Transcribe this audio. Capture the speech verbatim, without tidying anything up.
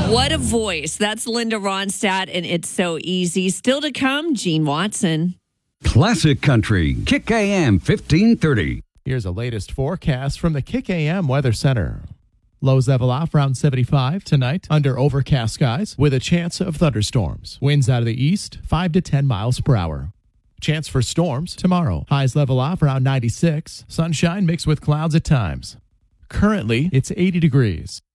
What a voice. That's Linda Ronstadt, and it's so easy. Still to come, Gene Watson. Classic Country, Kick A M fifteen thirty. Here's a latest forecast from the Kick A M Weather Center. Lows level off around seventy-five tonight under overcast skies with a chance of thunderstorms. Winds out of the east, five to ten miles per hour. Chance for storms tomorrow. Highs level off around ninety-six. Sunshine mixed with clouds at times. Currently, it's eighty degrees.